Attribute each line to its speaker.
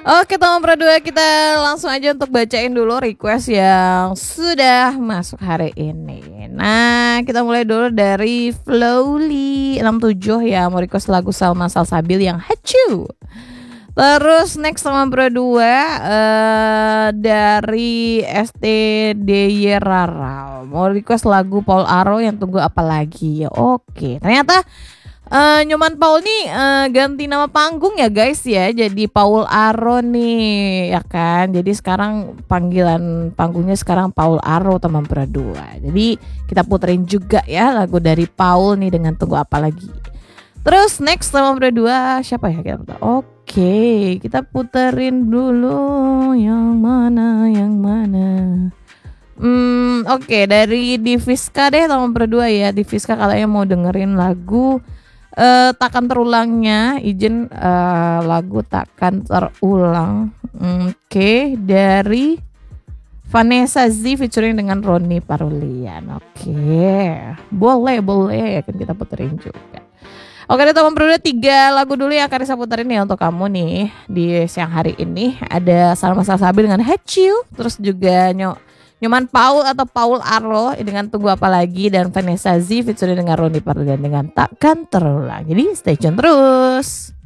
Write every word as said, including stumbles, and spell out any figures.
Speaker 1: Oke teman Pro dua, kita langsung aja untuk bacain dulu request yang sudah masuk hari ini. Nah, kita mulai dulu dari Flowly enam tujuh ya, mau request lagu Salma Salsabil yang Hacu. Terus next teman Pro dua uh, dari S T D Y Rara, mau request lagu Paul Aro yang Tunggu Apa Lagi. Oke, ternyata Uh, Nyoman Paul nih uh, ganti nama panggung ya guys ya, jadi Paul Aro nih ya kan. Jadi sekarang panggilan panggungnya sekarang Paul Aro teman Pro dua. Jadi kita puterin juga ya lagu dari Paul nih dengan Tunggu Apa Lagi. Terus next teman Pro dua siapa ya kita putar? Oke, kita puterin dulu yang mana yang mana. Hmm, oke okay, dari Diviska deh teman Pro dua ya. Diviska katanya mau dengerin lagu Uh, takkan terulangnya, izin uh, lagu Takkan Terulang. Oke, okay, dari Vanessa Z featuring dengan Roni Parulian. Oke, okay. boleh boleh akan kita puterin juga. Oke deh teman Pro dua, tiga lagu dulu yang akan saya puterin ya untuk kamu nih di siang hari ini. Ada Salma Salsabil dengan Haciu, terus juga Nyok Nyoman Paul atau Paul Aro dengan Tunggu Apa Lagi, dan Vanessa Z featuring dengan Roni Parulian dengan Takkan Terulang. Jadi stay tune terus.